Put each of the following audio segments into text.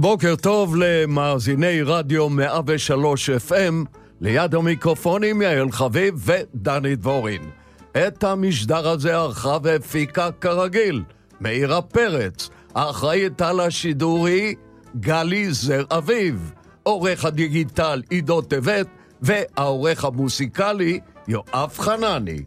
בוקר טוב למאזיני רדיו 103 FM, ליד המיקרופונים יעל חביב ודני דבורין. את המשדר הזה ערכה והפיקה כרגיל מאירה פרץ, האחראית על השידור היא גלי זר אביב, עורך הדיגיטל עידו טבת והעורך המוסיקלי יואב חנני.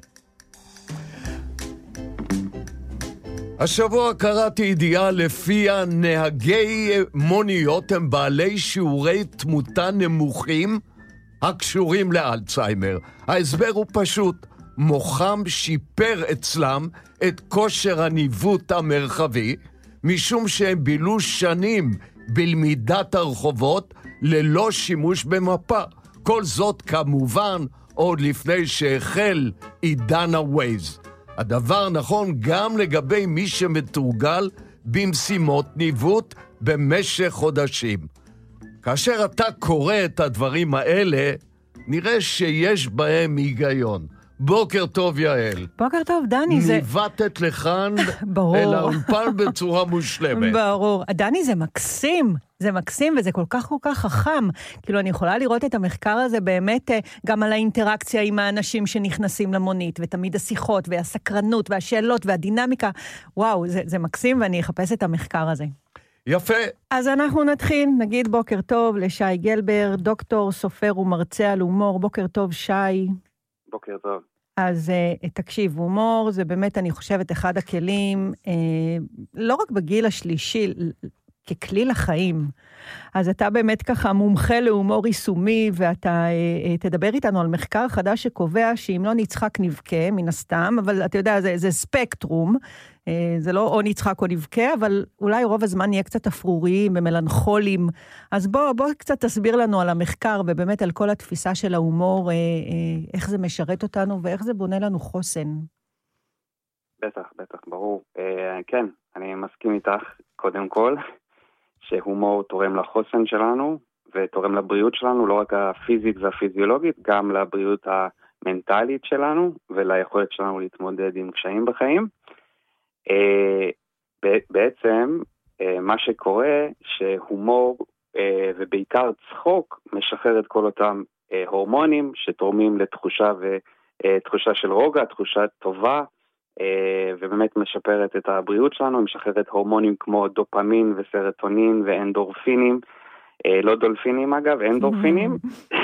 השבוע קראתי ידיעה לפיה נהגי מוניות הם בעלי שיעורי תמותה נמוכים הקשורים לאלצהיימר. ההסבר הוא פשוט, מוחם שיפר אצלם את כושר הניווט המרחבי, משום שהם בילו שנים בלמידת הרחובות ללא שימוש במפה. כל זאת כמובן עוד לפני שהחל עידן הווייז. הדבר נכון גם לגבי מי שמתורגל במשימות ניווט במשך חודשים. כאשר אתה קורא את הדברים האלה, נראה שיש בהם היגיון. בוקר טוב יעל. בוקר טוב דני. ניווטת לכאן אל האולפן בצורה מושלמת. ברור. דני, זה מקסים. זה מקסים וזה כל כך חכם. כאילו אני יכולה לראות את המחקר הזה באמת גם על האינטראקציה עם האנשים שנכנסים למונית, ותמיד השיחות והסקרנות והשאלות והדינמיקה. וואו, זה מקסים ואני אחפש את המחקר הזה. יפה. אז אנחנו נתחיל, נגיד בוקר טוב לשי גלבר, דוקטור, סופר ומרצה על הומור. בוקר טוב שי. בוקר טוב. אז תקשיב, הומור זה באמת, אני חושבת, אחד הכלים, לא רק בגיל השלישי, ככלי לחיים. אז אתה באמת ככה מומחה להומור יישומי, ואתה תדבר איתנו על מחקר חדש שקובע שאם לא נצחק נבכה, מן הסתם, אבל אתה יודע, זה ספקטרום, זה לא או נצחק או נבכה, אבל אולי רוב הזמן נהיה קצת אפרוריים ומלנכולים. אז בוא קצת תסביר לנו על המחקר, ובאמת על כל התפיסה של ההומור, איך זה משרת אותנו, ואיך זה בונה לנו חוסן. בטח, ברור. כן, אני מסכים איתך קודם כל, שהומור תורם לחוסן שלנו, ותורם לבריאות שלנו, לא רק הפיזית והפיזיולוגית, גם לבריאות המנטלית שלנו, וליכולת שלנו להתמודד עם קשיים בחיים. בעצם, מה שקורה, שהומור, ובעיקר צחוק, משחרר את כל אותם הורמונים, שתורמים לתחושה של רוגע, תחושה טובה, ובאמת משפרת את הבריאות שלנו, משחררת הורמונים כמו דופמין וסרטונין ואנדורפינים, לא דולפינים אגב, אנדורפינים,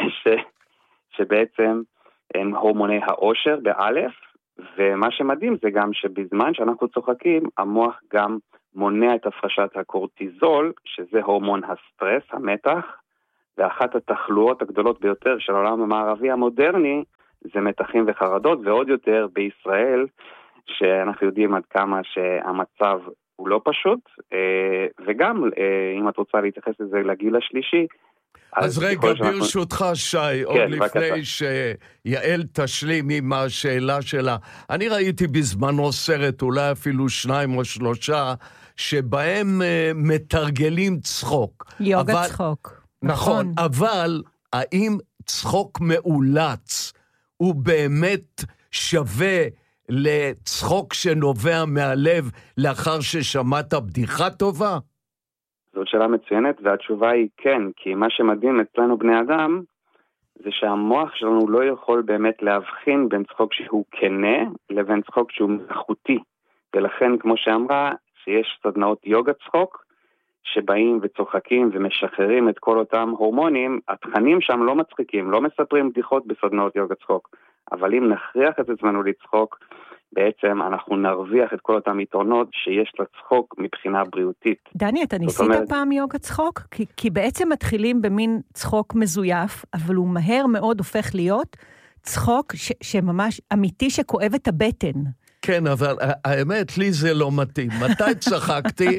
שבעצם הם הורמוני האושר באלף, ומה שמדהים זה גם שבזמן שאנחנו צוחקים, המוח גם מונע את הפרשת הקורטיזול, שזה הורמון הסטרס, המתח, ואחת התחלואות הגדולות ביותר של העולם המערבי המודרני, זה מתחים וחרדות, ועוד יותר בישראל, שאנחנו יודעים עד כמה שהמצב הוא לא פשוט, וגם אם את רוצה להתייחס לזה לגיל השלישי. אז רגע, ברשותך שי, עוד לפני שיעל תשלים עם השאלה שלה, אני ראיתי בזמנו סרט, אולי אפילו 2 או 3, שבהם מתרגלים צחוק. יוגה צחוק. נכון, אבל האם צחוק מאולץ הוא באמת שווה לצחוק שנובע מהלב לאחר ששמעת בדיחה טובה? זאת שאלה מצוינת, והתשובה היא כן, כי מה שמדהים אצלנו בני אדם, זה שהמוח שלנו לא יכול באמת להבחין בין צחוק שהוא כנה, לבין צחוק שהוא מלאכותי. ולכן, כמו שאמרה, שיש סדנאות יוגה צחוק, שבאים וצוחקים ומשחררים את כל אותם הורמונים, התכנים שם לא מצחיקים, לא מספרים בדיחות בסדנאות יוגה צחוק. אבל אם נכריח את עצמנו לצחוק, בעצם אנחנו נרוויח את כל אותם יתרונות שיש לצחוק מבחינה בריאותית. דני, אתה ניסית פעם יוגה צחוק? כי בעצם מתחילים במין צחוק מזויף, אבל הוא מהר מאוד הופך להיות צחוק שממש אמיתי שכואב את הבטן. כן, אבל האמת, לי זה לא מתאים. מתי צחקתי?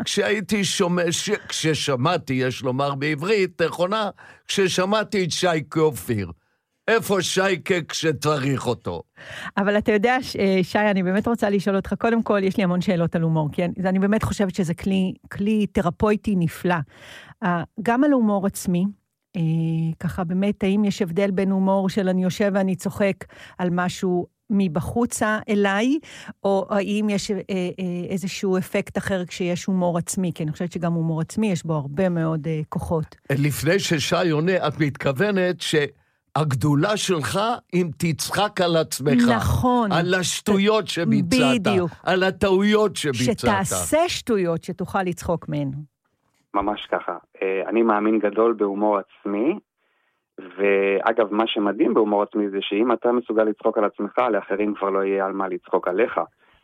כששמעתי, יש לומר בעברית, נכונה, כששמעתי את שייקה אופיר. איפה שייקה כשצריך אותו? אבל אתה יודע, שי, אני באמת רוצה לשאול אותך, קודם כל, יש לי המון שאלות על הומור, כי אני באמת חושבת שזה כלי תרפויטי נפלא. גם על הומור עצמי, ככה באמת, האם יש הבדל בין הומור של אני יושב ואני צוחק על משהו מבחוצה אליי, או האם יש איזשהו אפקט אחר כשיש הומור עצמי, כי אני חושבת שגם הומור עצמי יש בו הרבה מאוד כוחות. לפני ששי עונה, את מתכוונת שהגדולה שלך אם תצחק על עצמך. נכון. על השטויות שביצעת. בדיוק. על הטעויות שביצעת. שתעשה שטויות שתוכל לצחוק מהן. ממש ככה. אני מאמין גדול בהומור עצמי, ואגב, מה שמדהים בהומור עצמי זה שאם אתה מסוגל לצחוק על עצמך, לאחרים כבר לא יהיה על מה לצחוק עליך.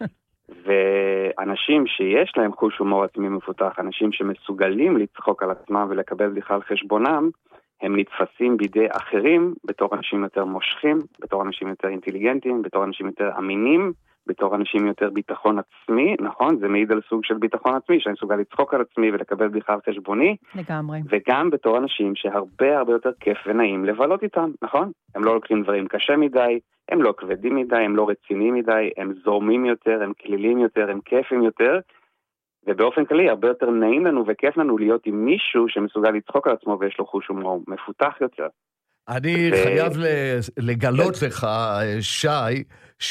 ואנשים שיש להם חוש הומור עצמי מפותח, אנשים שמסוגלים לצחוק על עצמם ולקבל בכלל חשבונם, הם נתפסים בידי אחרים בתור אנשים יותר מושכים, בתור אנשים יותר אינטליגנטים, בתור אנשים יותר אמינים, בתור אנשים יותר ביטחון עצמי, נכון? זה מעיד על סוג של ביטחון עצמי, שאני מסוגל לצחוק על עצמי ולקבל בכלל חשבוני. לגמרי. וגם בתור אנשים שהרבה הרבה יותר כיף ונעים לבלות איתם, נכון? הם לא לוקחים דברים קשה מדי, הם לא כבדים מדי, הם לא רציניים מדי, הם זורמים יותר, הם כלילים יותר, הם כיפים יותר, ובאופן כללי הרבה יותר נעים לנו וכיף לנו להיות עם מישהו שמסוגל לצחוק על עצמו ויש לו חוש הומור מפותח יותר. אני חייב לגלות לך, שי,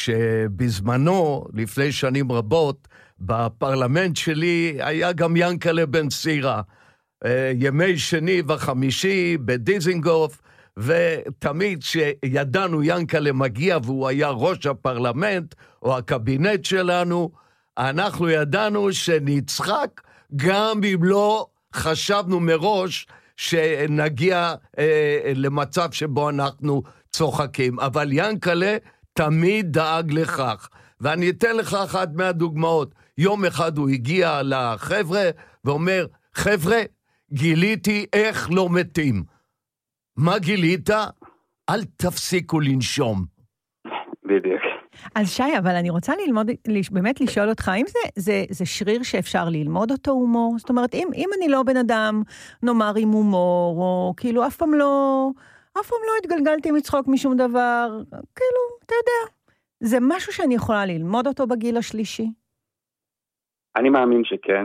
שבזמנו, לפני שנים רבות, בפרלמנט שלי היה גם ינקלה בן סירה. ימי שני וחמישי בדיזינגוף, ותמיד שידענו ינקלה מגיע והוא היה ראש הפרלמנט או הקבינט שלנו, אנחנו ידענו שנצחק גם אם לא חשבנו מראש שנגיע למצב שבו אנחנו צוחקים. אבל ינקלה תמיד דאג לכך. ואני אתן לך אחת מהדוגמאות. יום אחד הוא הגיע לחבר'ה ואומר, חבר'ה, גיליתי איך לא מתים. מה גילית? אל תפסיקו לנשום. בדיוק. אז שי, אבל אני רוצה ללמוד, באמת לשאול אותך, האם זה שריר שאפשר ללמוד אותו הומור? זאת אומרת, אם אני לא בן אדם, נאמר עם הומור, או כאילו אף פעם לא התגלגלתי מצחוק משום דבר, כאילו, אתה יודע, זה משהו שאני יכולה ללמוד אותו בגיל השלישי? אני מאמין שכן,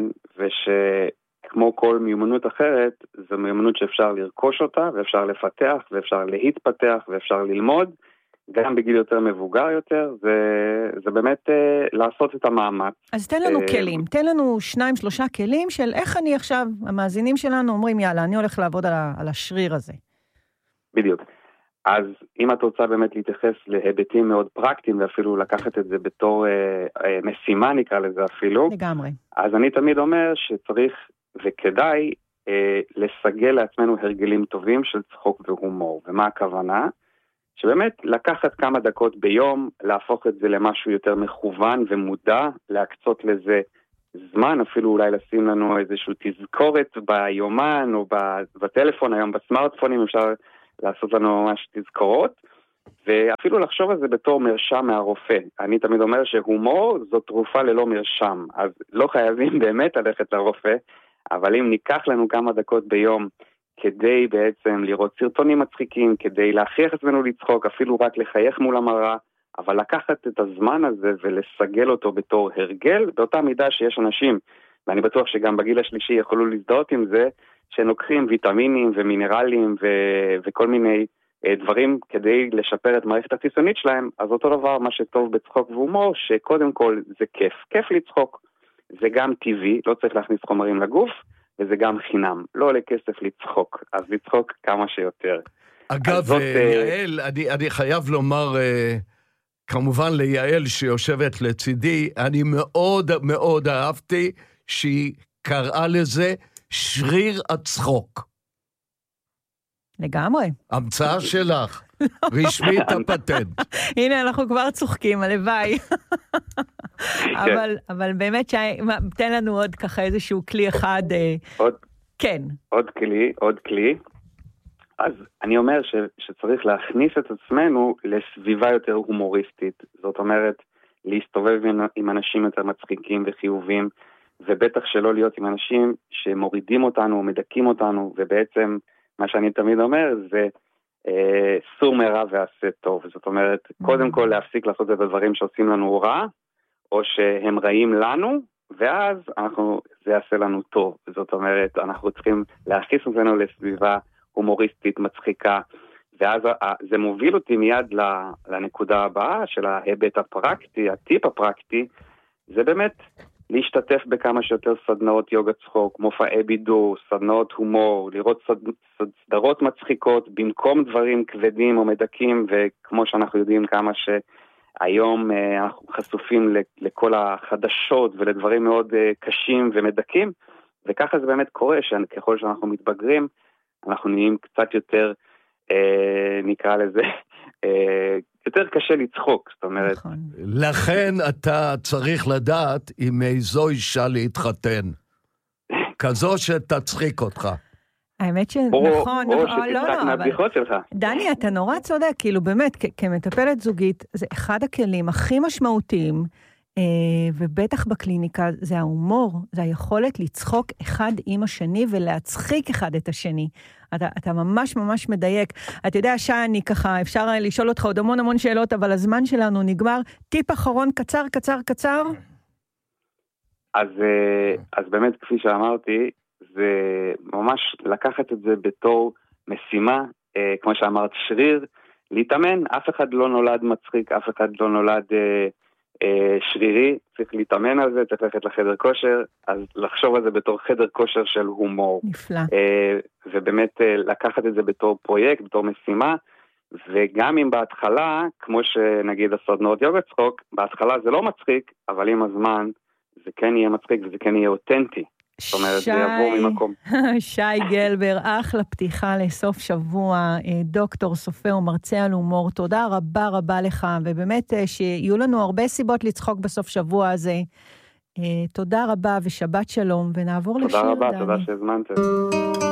ושכמו כל מיומנות אחרת, זו מיומנות שאפשר לרכוש אותה, ואפשר לפתח, ואפשר להתפתח, ואפשר ללמוד, גם בגיל יותר מבוגר יותר, זה באמת לעשות את המאמץ. אז תן לנו כלים, תן לנו 2-3 כלים של איך אני עכשיו, המאזינים שלנו אומרים, יאללה, אני הולך לעבוד על השריר הזה. בדיוק. אז אם את רוצה באמת להתייחס להיבטים מאוד פרקטיים, ואפילו לקחת את זה בתור משימה נקרא לזה אפילו, לגמרי. אז אני תמיד אומר שצריך וכדאי לסגל לעצמנו הרגלים טובים של צחוק והומור. ומה הכוונה? שבאמת לקחת כמה דקות ביום, להפוך את זה למשהו יותר מכוון ומודע, להקצות לזה זמן, אפילו אולי לשים לנו איזשהו תזכורת ביומן או בטלפון, היום בסמארטפונים אפשר לעשות לנו ממש תזכורות, ואפילו לחשוב על זה בתור מרשם מהרופא. אני תמיד אומר שהומור זו תרופה ללא מרשם, אז לא חייבים באמת ללכת לרופא, אבל אם ניקח לנו כמה דקות ביום, כדי בעצם לראות סרטונים מצחיקים, כדי להכריח עצמנו לצחוק, אפילו רק לחייך מול המראה, אבל לקחת את הזמן הזה ולסגל אותו בתור הרגל, באותה מידה שיש אנשים, ואני בטוח שגם בגיל השלישי יכולו להזדהות עם זה, שנוקחים ויטמינים ומינרלים וכל מיני דברים כדי לשפר את מערכת החיסונית שלהם, אז אותו דבר מה שטוב בצחוק והומור, שקודם כל זה כיף. כיף לצחוק. זה גם טבעי, לא צריך להכניס חומרים לגוף, וזה גם חינם. לא עולה כסף לצחוק, אז לצחוק כמה שיותר. אגב, יעל, אני חייב לומר, כמובן ליעל שיושבת לצידי, אני מאוד מאוד אהבתי שהיא קראה לזה שריר הצחוק. לגמרי. המצאה שלך, רשמית הפטנט. הנה, אנחנו כבר צוחקים, הלוואי. אבל באמת, תן לנו עוד ככה איזשהו כלי אחד. כן. עוד כלי. אז אני אומר שצריך להכניס את עצמנו לסביבה יותר הומוריסטית. זאת אומרת, להסתובב עם אנשים יותר מצחיקים וחיובים, ובטח שלא להיות עם אנשים שמורידים אותנו, מדקים אותנו, ובעצם מה שאני תמיד אומר זה סור מרע ועשה טוב. זאת אומרת, קודם כל להפסיק לעשות את הדברים שעושים לנו רע, או שהם רעים לנו, ואז זה יעשה לנו טוב. זאת אומרת, אנחנו צריכים להכניס אותנו לסביבה הומוריסטית, מצחיקה, ואז זה מוביל אותי מיד לנקודה הבאה של ההיבט הפרקטי, הטיפ הפרקטי, זה באמת להשתתף בכמה שיותר סדנאות יוגה צחוק, מופעי בידור, סדנאות הומור, לראות סדרות מצחיקות במקום דברים כבדים או מדקים, וכמו שאנחנו יודעים כמה שהיום אנחנו חשופים לכל החדשות ולדברים מאוד קשים ומדקים, וככה זה באמת קורה, שככל שאנחנו מתבגרים, אנחנו נהיים קצת יותר, נקרא לזה, יותר קשה לצחוק, זאת אומרת. נכון. לכן אתה צריך לדעת עם איזו אישה להתחתן. כזו שתצחיק אותך. האמת שנכון, או שתצחק מהבדיחות שלך. דני, אתה נורא צודק, כאילו באמת, כמטפלת זוגית, זה אחד הכלים הכי משמעותיים, ובטח בקליניקה, זה ההומור, זה היכולת לצחוק אחד עם השני ולהצחיק אחד את השני. אתה ממש ממש מדייק. אתה יודע, שי, אני ככה, אפשר לשאול אותך עוד המון שאלות, אבל הזמן שלנו נגמר. טיפ אחרון, קצר. אז באמת, כפי שאמרתי, זה ממש לקחת את זה בתור משימה, כמו שאמרת, שריר, להתאמן. אף אחד לא נולד מצחיק, אף אחד לא נולד שרירי, צריך להתאמן על זה, צריך ללכת לחדר כושר, אז לחשוב על זה בתור חדר כושר של הומור. נפלא. ובאמת לקחת את זה בתור פרויקט, בתור משימה, וגם אם בהתחלה, כמו שנגיד הסדנאות יוגה צחוק, בהתחלה זה לא מצחיק, אבל עם הזמן זה כן יהיה מצחיק וזה כן יהיה אותנטי. זאת אומרת, זה יבוא ממקום. שי גלבר, אחלה פתיחה לסוף שבוע, דוקטור, סופר, מרצה על הומור, תודה רבה לך, ובאמת שיהיו לנו הרבה סיבות לצחוק בסוף שבוע הזה. תודה רבה ושבת שלום, ונעבור לשיר, דני. תודה רבה, תודה שהזמנתם.